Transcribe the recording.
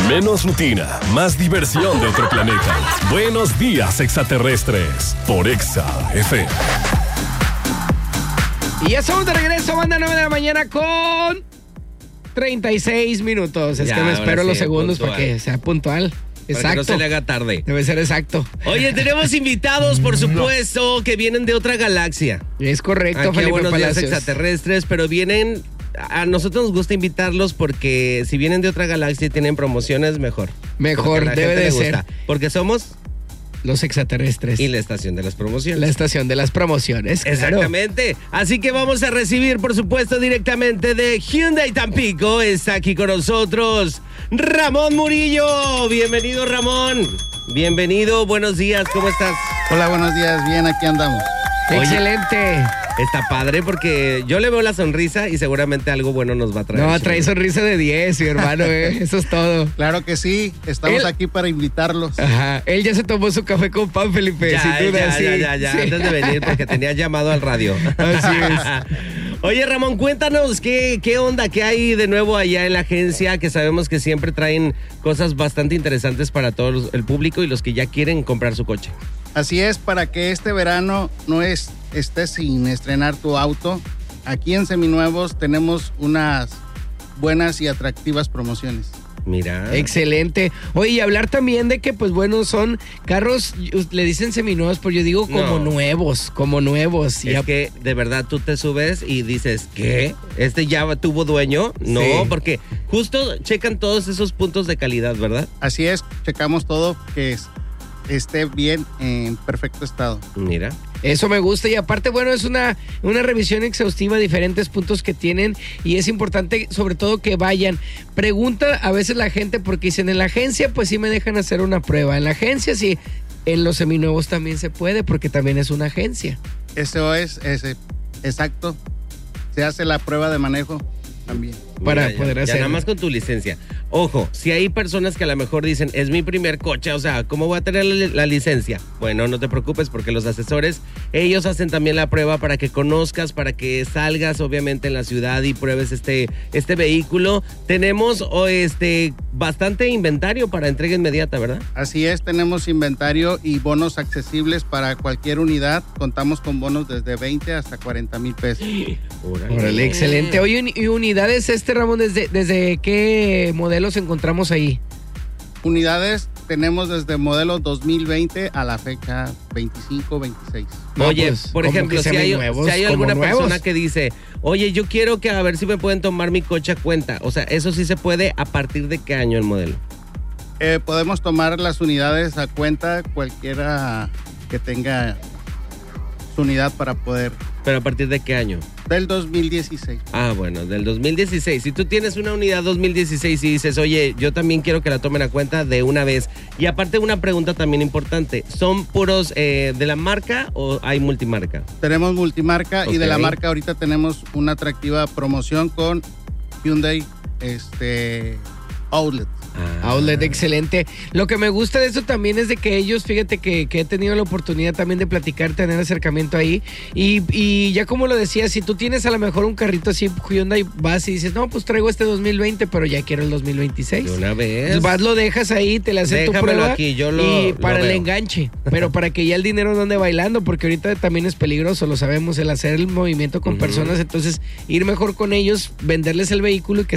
Menos rutina, más diversión de otro planeta. Buenos días, extraterrestres, por Exa FM. Y ya estamos de regreso, banda, 9 de la mañana con 36 minutos. Es Ya, que me espero ahora los sí, segundos puntual. para que sea puntual. Exacto. Para que no se le haga tarde. Debe ser exacto. Oye, tenemos invitados, por supuesto, que vienen de otra galaxia. Es correcto, Aquí a Felipe Buenos Días Palacios. Extraterrestres, pero vienen... A nosotros nos gusta invitarlos porque si vienen de otra galaxia y tienen promociones, mejor. Mejor, Porque a la debe gente de le ser. gusta. Porque somos Los extraterrestres. y la estación de las promociones. La estación de las promociones. Claro. Exactamente. Así que vamos a recibir, por supuesto, directamente de Hyundai Tampico. Está aquí con nosotros Ramón Murillo. Bienvenido, Ramón. Bienvenido, buenos días, ¿cómo estás? Hola, buenos días. Bien, aquí andamos. Oye. Excelente. Está padre porque yo le veo la sonrisa y seguramente algo bueno nos va a traer. No, trae sonrisa de 10, mi hermano, Eso es todo. Claro que sí. Estamos Él- aquí para invitarlos. Ajá. Él ya se tomó su café con pan, Felipe. Ya, sin duda, sí. ya, Sí. antes de venir porque tenía llamado al radio. Así es. Oye, Ramón, cuéntanos qué onda, qué hay de nuevo allá en la agencia, que sabemos que siempre traen cosas bastante interesantes para todo el público y los que ya quieren comprar su coche. Así es, para que este verano no estés sin estrenar tu auto. Aquí en Seminuevos tenemos unas buenas y atractivas promociones. Mira. Excelente. Oye, y hablar también de que, pues bueno, son carros, le dicen seminuevos, pero yo digo como nuevos. Y Es ya- que de verdad tú te subes y dices, ¿qué? ¿Este ya tuvo dueño? No, Sí. porque justo checan todos esos puntos de calidad, ¿verdad? Así es, checamos todo que esté bien, en perfecto estado. Mira. Eso me gusta y aparte, bueno, es una revisión exhaustiva de diferentes puntos que tienen y es importante sobre todo que vayan. Pregunta a veces la gente porque dicen, en la agencia pues sí me dejan hacer una prueba, en la agencia sí, en los seminuevos también se puede porque también es una agencia. Eso es exacto. Se hace la prueba de manejo también. Para Mira, poder ya hacer. nada más con tu licencia. Ojo, si hay personas que a lo mejor dicen, es mi primer coche, o sea, ¿cómo voy a tener la licencia? Bueno, no te preocupes porque los asesores, ellos hacen también la prueba para que conozcas, para que salgas obviamente en la ciudad y pruebes este vehículo. Tenemos bastante inventario para entrega inmediata, ¿verdad? Así es, tenemos inventario y bonos accesibles para cualquier unidad. Contamos con bonos desde 20 hasta 40,000 pesos. Órale, excelente. Oye, ¿y unidades, Ramón, desde qué modelos encontramos ahí? Unidades tenemos desde modelo 2020 a la fecha 25, 26. No, Oye, pues, por como ejemplo, que si hay seminuevos, como alguna nuevos. persona que dice, oye, yo quiero que a ver si me pueden tomar mi coche a cuenta. O sea, eso sí se puede, ¿a partir de qué año el modelo? Podemos tomar las unidades a cuenta, cualquiera que tenga su unidad para poder. ¿Pero a partir de qué año? Del 2016. Ah, bueno, del 2016. Si tú tienes una unidad 2016 y dices, oye, yo también quiero que la tomen a cuenta de una vez. Y aparte una pregunta también importante, ¿son puros de la marca o hay multimarca? Tenemos multimarca y de la Ok. marca ahorita tenemos una atractiva promoción con Hyundai Outlet. Outlet, excelente. Lo que me gusta de eso también es de que ellos, fíjate que he tenido la oportunidad también de platicar, tener acercamiento ahí. Y ya como lo decía, si tú tienes a lo mejor un carrito así, Hyundai, vas y dices, no, pues traigo este 2020, pero ya quiero el 2026. De una vez. Entonces vas, lo dejas ahí, te le haces tu Déjamelo prueba aquí, yo y lo para el veo. enganche. Pero para que ya el dinero no ande bailando, porque ahorita también es peligroso, lo sabemos, el hacer el movimiento con personas. Entonces, ir mejor con ellos, venderles el vehículo y que